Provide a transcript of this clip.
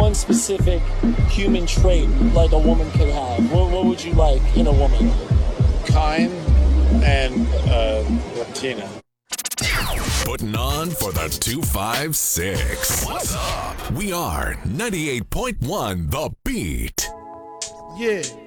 one specific human trait like a woman could have, what would you like in a woman? Kind and Latina. Putting on for the 256. What's up? We are 98.1 The Beat. Yeah.